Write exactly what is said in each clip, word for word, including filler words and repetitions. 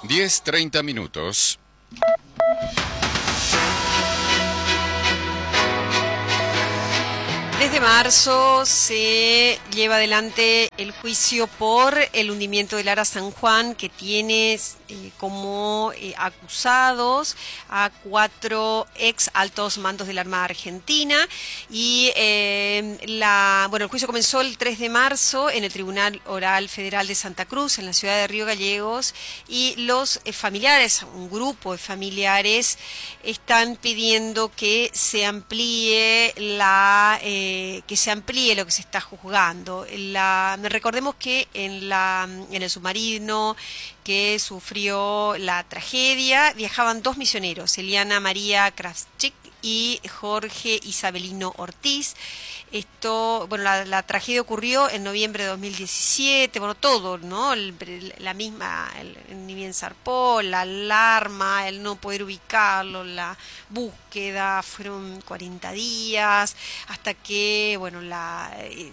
diez treinta minutos. Desde marzo se lleva adelante el juicio por el hundimiento del Ara San Juan, que tiene eh, como eh, acusados a cuatro ex altos mandos de la Armada Argentina. Y eh, la, bueno, el juicio comenzó el tres de marzo en el Tribunal Oral Federal de Santa Cruz, en la ciudad de Río Gallegos, y los eh, familiares, un grupo de familiares, están pidiendo que se amplíe la... Eh, que se amplíe lo que se está juzgando. La, recordemos que en, la, en el submarino que sufrió la tragedia viajaban dos misioneros, Eliana María Kravchik y Jorge Isabelino Ortiz. Esto, bueno, la, la tragedia ocurrió en noviembre de dos mil diecisiete, bueno, todo, ¿no? El, la misma, el, ni bien zarpó, la alarma, el no poder ubicarlo, la búsqueda, fueron cuarenta días, hasta que, bueno, la... Eh,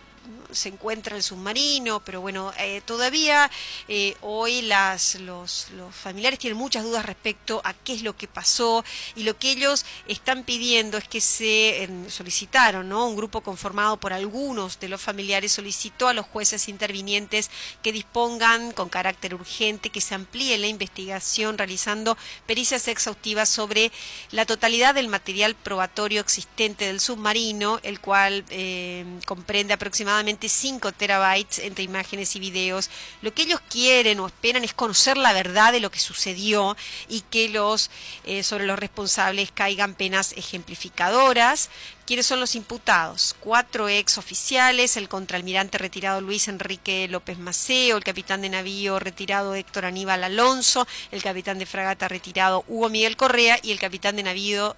se encuentra el submarino, pero bueno, eh, todavía eh, hoy las, los, los familiares tienen muchas dudas respecto a qué es lo que pasó, y lo que ellos están pidiendo es que se eh, solicitaron, ¿no? Un grupo conformado por algunos de los familiares solicitó a los jueces intervinientes que dispongan con carácter urgente que se amplíe la investigación realizando pericias exhaustivas sobre la totalidad del material probatorio existente del submarino, el cual eh, comprende aproximadamente cinco terabytes entre imágenes y videos. Lo que ellos quieren o esperan es conocer la verdad de lo que sucedió y que los eh, sobre los responsables caigan penas ejemplificadoras. ¿Quiénes son los imputados? Cuatro ex oficiales: el contraalmirante retirado Luis Enrique López Maceo, el capitán de navío retirado Héctor Aníbal Alonso, el capitán de fragata retirado Hugo Miguel Correa y el capitán de navío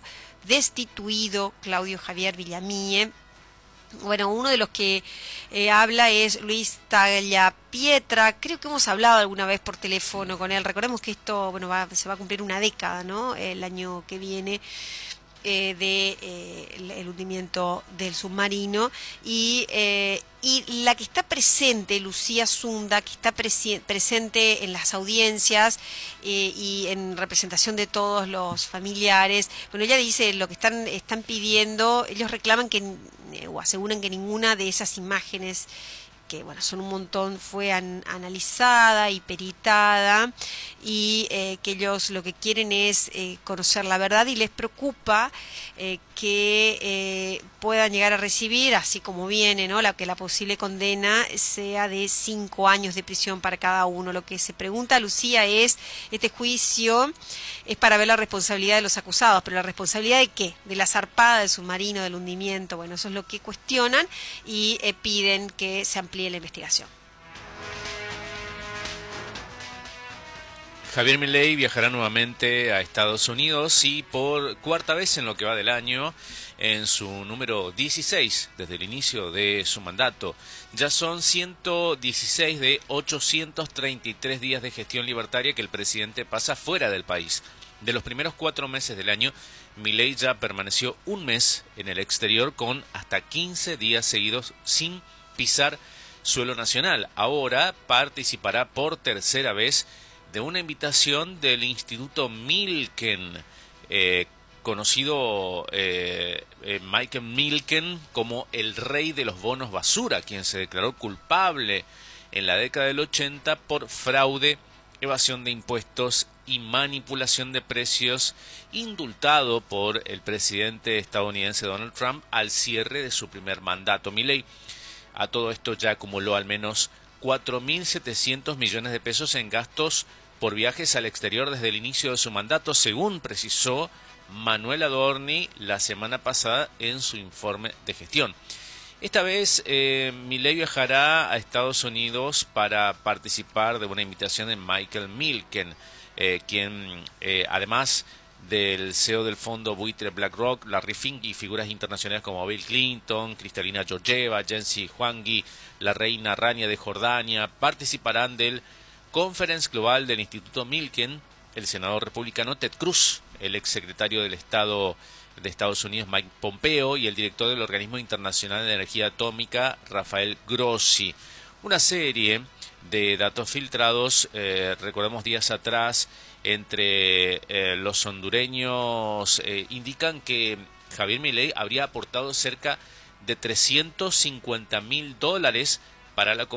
destituido Claudio Javier Villamille. Bueno, uno de los que eh, habla es Luis Tagliapietra. Creo que hemos hablado alguna vez por teléfono con él. Recordemos que esto, bueno, va, se va a cumplir una década, ¿no? El año que viene. Eh, de eh, el, el hundimiento del submarino, y, eh, y la que está presente, Lucía Zunda, que está presi presente en las audiencias eh, y en representación de todos los familiares. Bueno, ella dice lo que están, están pidiendo, ellos reclaman que eh, o aseguran que ninguna de esas imágenes, que bueno, son un montón, fue an, analizada y peritada, y eh, que ellos lo que quieren es eh, conocer la verdad, y les preocupa eh, que eh, puedan llegar a recibir, así como viene, ¿no?, la que la posible condena sea de cinco años de prisión para cada uno. Lo que se pregunta, Lucía, es, este juicio es para ver la responsabilidad de los acusados, pero ¿la responsabilidad de qué? De la zarpada del submarino, del hundimiento. Bueno, eso es lo que cuestionan y eh, piden que se amplíe la investigación. Javier Milei viajará nuevamente a Estados Unidos, y por cuarta vez en lo que va del año, en su número dieciséis desde el inicio de su mandato. Ya son ciento dieciséis de ochocientos treinta y tres días de gestión libertaria que el presidente pasa fuera del país. De los primeros cuatro meses del año, Milei ya permaneció un mes en el exterior, con hasta quince días seguidos sin pisar suelo nacional. Ahora participará por tercera vez de una invitación del Instituto Milken, eh, conocido eh, eh, Michael Milken como el rey de los bonos basura, quien se declaró culpable en la década del ochenta por fraude, evasión de impuestos y manipulación de precios, indultado por el presidente estadounidense Donald Trump al cierre de su primer mandato. Milei a todo esto ya acumuló al menos cuatro mil setecientos millones de pesos en gastos por viajes al exterior desde el inicio de su mandato, según precisó Manuel Adorni la semana pasada en su informe de gestión. Esta vez eh, Milei viajará a Estados Unidos para participar de una invitación de Michael Milken, eh, quien eh, además del C E O del fondo buitre BlackRock, Larry Fink, y figuras internacionales como Bill Clinton, Kristalina Georgieva, Jensi Huangui, la reina Rania de Jordania, participarán del Conference Global del Instituto Milken, el senador republicano Ted Cruz, el exsecretario del Estado de Estados Unidos Mike Pompeo y el director del Organismo Internacional de Energía Atómica Rafael Grossi. Una serie de datos filtrados. Eh, recordemos días atrás, entre eh, los hondureños eh, indican que Javier Milei habría aportado cerca de trescientos cincuenta mil dólares para la